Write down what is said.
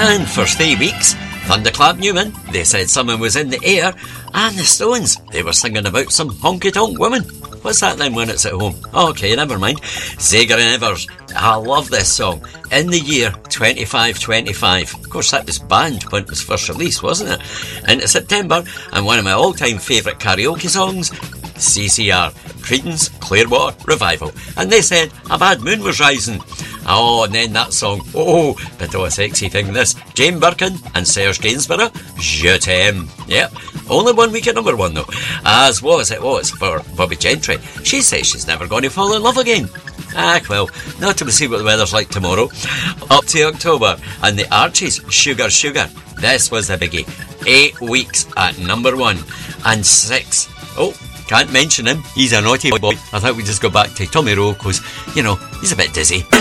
And for 3 weeks, Thunderclap Newman, They Said Someone Was in the Air, and the Stones, they were singing about some honky-tonk woman. What's that then when it's at home? Okay, never mind. Zager and Evers, I love this song. In the year 2525. Of course, that was banned when it was first released, wasn't it? Into September, and one of my all-time favourite karaoke songs, CCR, Creedence Clearwater Revival. And they said, A Bad Moon Was Rising. Oh, and then that song, oh, but oh, a sexy thing this. Jane Birkin and Serge Gainsborough, Je T'aime. Yep, only 1 week at number one though. As was it was for Bobby Gentry. She says she's never going to fall in love again. Ah, well, not till we see what the weather's like tomorrow. Up to October, and the Archies, Sugar Sugar. This was the biggie. 8 weeks at number one. And 6, oh, can't mention him, he's a naughty boy. I thought we'd just go back to Tommy Rowe, because, you know, he's a bit dizzy.